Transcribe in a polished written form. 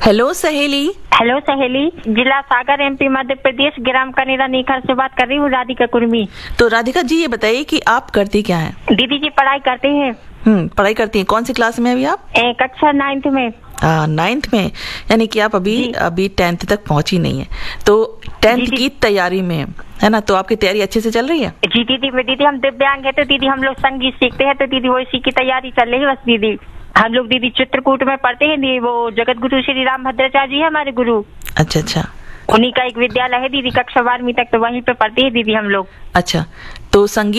Hello सहेली। Hello सहेली, जिला सागर एमपी मध्य प्रदेश, ग्राम कनेरा नीखर से बात कर रही हूँ, राधिका कुर्मी। तो राधिका जी, ये बताइए कि आप करती क्या हैं? दीदी जी पढ़ाई करते हैं। पढ़ाई करती हैं। कौन सी क्लास में अभी आप? कक्षा 9th में। 9th में, यानी कि आप अभी 10th तक पहुंची नहीं है, तो 10th की तैयारी में है ना? तो आपकी तैयारी अच्छे से चल रही है? जी दीदी हम दिव्यांग है, तो दीदी हम लोग संगीत सीखते हैं, तो दीदी वो इसी की तैयारी चल रही है बस दीदी। हम लोग दीदी चित्रकूट में पढ़ते हैं दीदी, वो जगत गुरु श्री राम भद्राचार्य जी है हमारे गुरु। अच्छा। उन्हीं का एक विद्यालय है दीदी, कक्षा 12वीं तक तो वहीं पे पढ़ते हैं दीदी हम लोग। अच्छा, तो संगीत